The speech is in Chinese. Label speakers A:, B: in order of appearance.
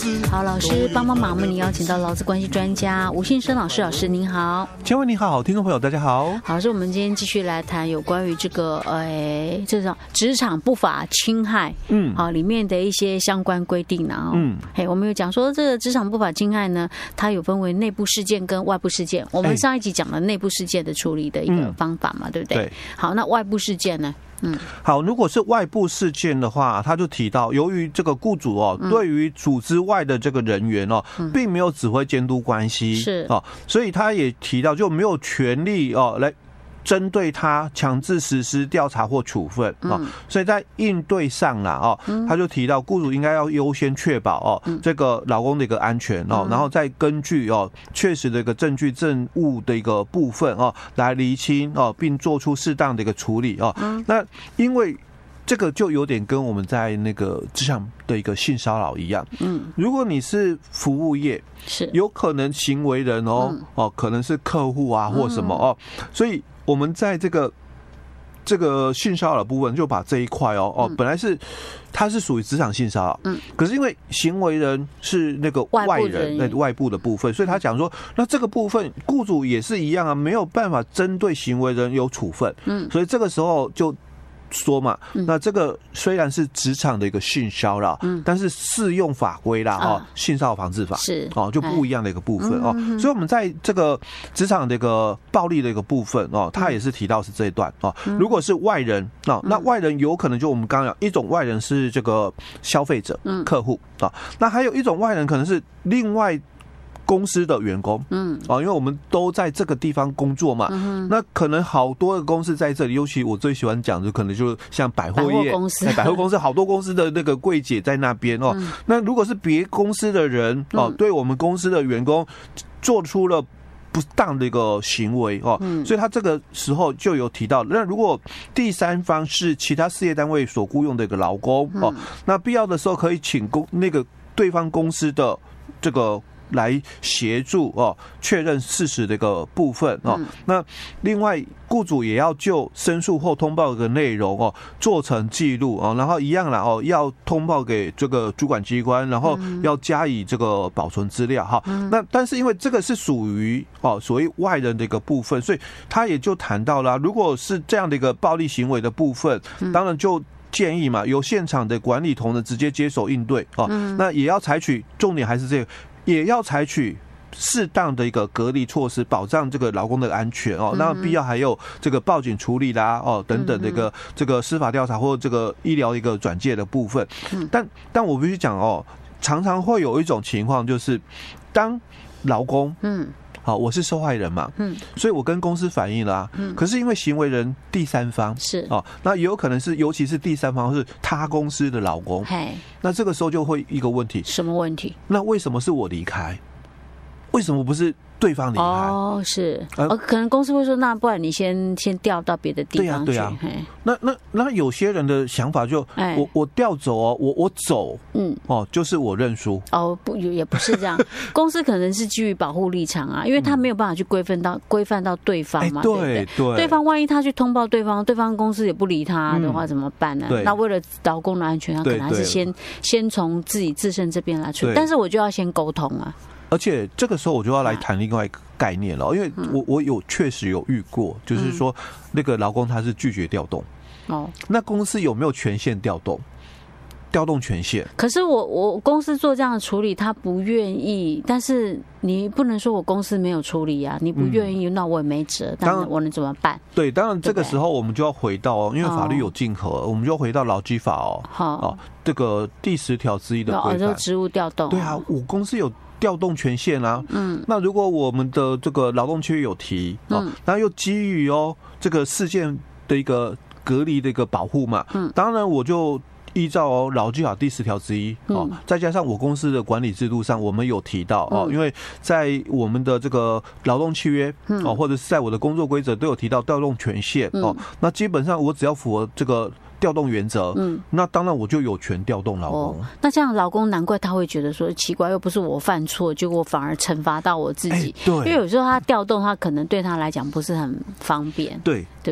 A: 好，老师帮忙，我们邀请到劳资关系专家吴信生老师，老师您好。
B: 千惠你好，听众朋友大家好。
A: 好，老师，我们今天继续来谈有关于这个这种职场不法侵害，好，里面的一些相关规定呢，我们有讲说这个职场不法侵害呢，它有分为内部事件跟外部事件。我们上一集讲了内部事件的处理的一个方法嘛，对不对？对。好，那外部事件呢？
B: 好，如果是外部事件的话，他就提到，由于这个雇主对于组织外的这个人员并没有指挥监督关系，是所以他也提到就没有权利来针对他强制实施调查或处分所以在应对上啦他就提到雇主应该要优先确保这个劳工的一个安全然后再根据确实的一个证据证物的一个部分来厘清并做出适当的一个处理那因为这个就有点跟我们在那个职场的一个性骚扰一样，如果你是服务业，是有可能行为人可能是客户啊或什么所以我们在这个性骚扰的部分就把这一块本来是它是属于职场性骚扰，可是因为行为人是那个外人那外部的部分，所以他讲说，那这个部分雇主也是一样啊，没有办法针对行为人有处分，所以这个时候就说嘛，那这个虽然是职场的一个性骚扰，但是适用法规啦，性骚扰防治法是就不一样的一个部分所以我们在这个职场的一个暴力的一个部分他也是提到是这一段如果是外人那外人有可能就我们刚刚讲一种外人是这个消费者客户那还有一种外人可能是另外公司的员工，因为我们都在这个地方工作嘛，那可能好多的公司在这里，尤其我最喜欢讲的，可能就像百货业、百货公司，好多公司的那个柜姐在那边那如果是别公司的人对我们公司的员工做出了不当的一个行为所以他这个时候就有提到，那如果第三方是其他事业单位所雇佣的一个劳工那必要的时候可以请那个对方公司的这个来协助确认事实的一个部分那另外雇主也要就申诉或通报的内容做成记录然后一样啦要通报给这个主管机关，然后要加以这个保存资料那但是因为这个是属于所谓外人的一个部分，所以他也就谈到了，如果是这样的一个暴力行为的部分，当然就建议嘛，由现场的管理同仁直接接手应对那也要采取，重点还是这个，也要采取适当的一个隔离措施，保障这个劳工的安全那必要还有这个报警处理啦等等的一个这个司法调查或这个医疗一个转介的部分但我必须讲常常会有一种情况，就是当劳工我是受害人嘛所以我跟公司反映了可是因为行为人第三方是那也有可能是尤其是第三方是他公司的劳工那这个时候就会一个问题，什么问题？那为什么是我离开？为什么不是对方离开？是可能公司会说，那不然你先调到别的地方去。对啊那有些人的想法就我调走我走就是我认输
A: 不也不是这样公司可能是基于保护立场因为他没有办法去规范到对方嘛，对对方万一他去通报对方公司也不理他的话怎么办呢？那为了劳工的安全，他可能还是先从自身这边来处理，但是我就要先沟通
B: 而且这个时候我就要来谈另外一个概念了，因为我确实有遇过，就是说那个劳工他是拒绝调动那公司有没有权限调动权限？可是我公司做这样的处理，他不愿意，但是你不能说我公司没有处理你不愿意那我也没辙，但我能怎么办？对，当然这个时候我们就要回到因为法律有竞合我们就回到劳基法这个第10条之一的规范，职务调动。对啊，我公司有调动权限那如果我们的这个劳动契约有提那又基于这个事件的一个隔离的一个保护嘛当然我就依照劳基法第10条之一再加上我公司的管理制度上，我们有提到因为在我们的这个劳动契约或者是在我的工作规则都有提到调动权限那基本上我只要符合这个调动原则那当然我就有权调动劳工那这样劳工难怪他会觉得说奇怪，又不是我犯错，结果反而惩罚到我自己对，因为有时候他调动他可能对他来讲不是很方便对